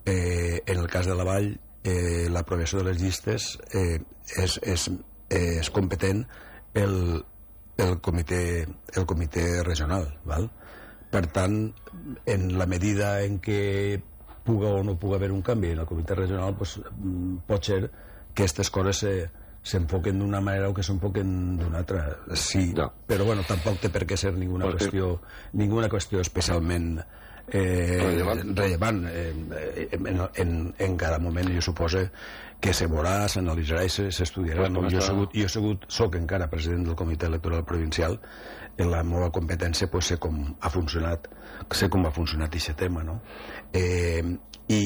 En el cas de la Vall, l'aprovació de les llistes és competent el comitè regional, val? Per tant, en la medida en què puga o no puga haver un canvi en el comitè regional, pues, pot ser que aquestes coses s'enfoquen d'una manera o que s'enfoquen d'una altra, sí, no. Però bueno, tampoc té per què ser ninguna qüestió especialment rellevant. En cada moment jo suposo que se veurà, s'analitzarà i s'estudiarà. Jo soc encara president del comitè electoral provincial. En la meva competència sé com ha funcionat aquest tema, no? I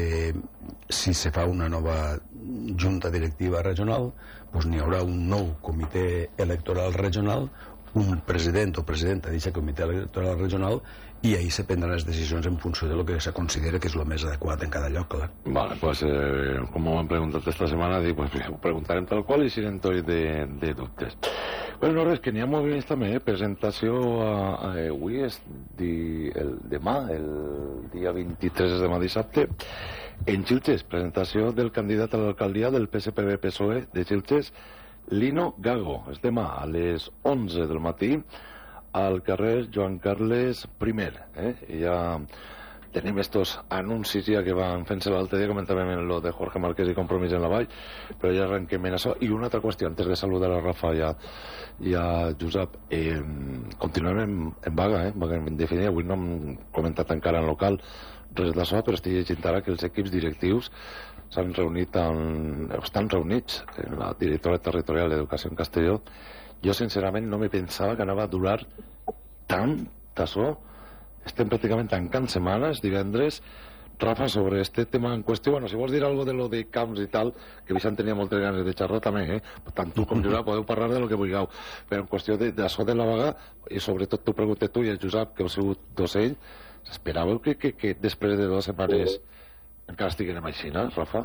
si se fa una nova junta directiva regional, n'hi haurà un nou comitè electoral regional, un president o presidenta d'aquest comitè electoral regional, i ahí se prendran les decisions en funció de lo que se considera que és el més adequat en cada lloc, clar. Vale, pues como m'han preguntat esta setmana, dic, pues preguntarem tal qual i si en tot de dubtes. Bueno, res, que n'hi ha moviments també, presentació avui és demà, el dia 23 és demà dissabte, en Xilxes, presentació del candidat a l'alcaldia del PSPB-PSOE de Xilxes, Lino Gago. És demà a les 11 del matí al carrer Joan Carles I. I ja tenim estos anuncis ja que van fent-se l'altre dia, comentàvem en lo de Jorge Márquez i Compromís en la Vall, però ja arrenquem en això. I una altra qüestió, antes de saludar a Rafa i a Josep, continuem en vaga, vaga indefinida. Avui no hem comentat encara en local res d'això, però estic llegint ara que els equips directius s'han reunit estan reunits en la directora territorial d'Educació en Castelló. Jo sincerament no me pensava que anava a durar tant d'això. Estem pràcticament tancant setmanes, divendres. Rafa, sobre este tema en qüestió, bueno, si vols dir algo de lo de camps i tal, que Vicent tenia moltes ganes de xerrar també, tant tu com jo podeu parlar de lo que vulgueu, però en qüestió d'això de la vaga, i sobretot t'ho pregunté tu i el Josep, que heu sigut docent, esperàveu que després de 2 setmanes encara estiguem així, no, Rafa?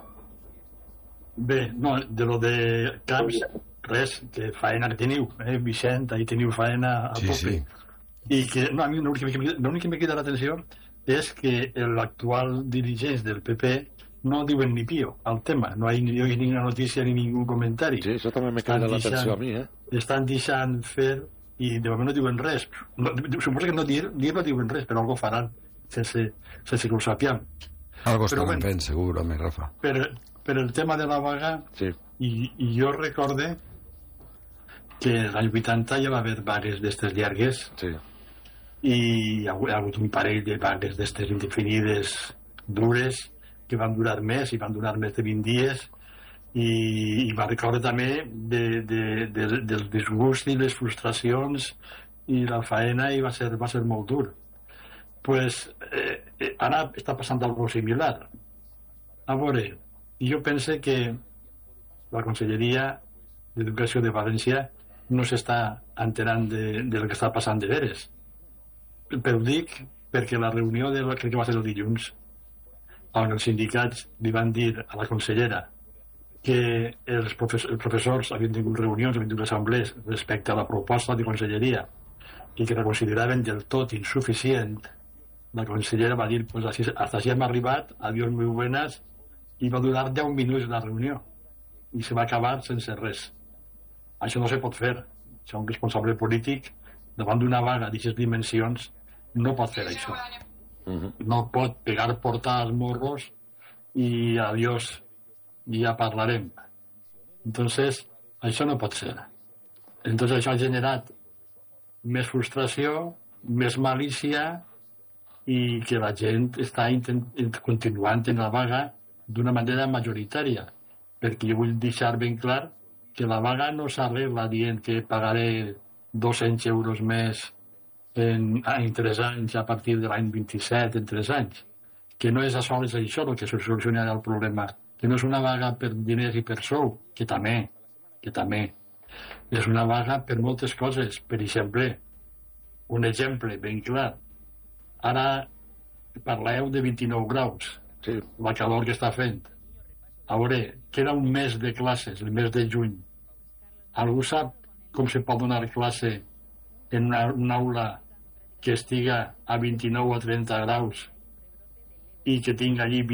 Bé, no, de lo de camps, res, que faena que teniu, Vicent, ahí teniu faena a tope. Sí. I que, no, a mi l'únic que me queda l'atenció és que l'actual dirigents del PP no diuen ni pío al tema, no hi ha ni una notícia ni ningú comentari. Sí, això també me queda l'atenció a mi, Estan deixant fer i de moment no diuen res. Suposo que no diuen res, però algo faran sense que ho sapiem. Algo estaran fent, segur, home, Rafa. Per el tema de la vaga, sí. I jo recorde que l'any 80 ja va haver vagues d'estes llargues, sí. I hi ha hagut un parell de vagues d'estes indefinides dures que van durar més i van durar més de 20 dies i va recordar també del disgust i les frustracions i la faena i va ser molt dur. Pues ara està passant algo similar. A veure, jo pense que la Conselleria d'Educació de València no s'està enterant del que està passant de veres. Però ho dic perquè la reunió crec que va ser el dilluns on els sindicats li van dir a la consellera que els professors havien tingut reunions, havien tingut assemblees respecte a la proposta de conselleria i que la consideraven del tot insuficient. La consellera va dir pues hasta així hem arribat, adiós muy buenas, i va durar 10 minuts la reunió i se va acabar sense res. Això no se pot fer. Això un responsable polític davant d'una vaga d'aquestes dimensions no pot fer això. No pot pegar portar als morros i adiós, ja parlarem. Entonces, això no pot ser. Entonces això ha generat més frustració, més malícia i que la gent està continuant en la vaga d'una manera majoritària, perquè jo vull deixar ben clar que la vaga no s'arregla dient que pagaré 200 euros més en 3 anys a partir de l'any 27, en 3 anys. Que no és això el que solucionarà el problema. Que no és una vaga per diners i per sou, que també. És una vaga per moltes coses. Per exemple, un exemple ben clar. Ara parleu de 29 graus, sí. La calor que està fent. A veure, queda un mes de classes, el mes de juny. Algú sap com se pot donar classe en una aula que estiga a 29 o 30 graus i que tinga allí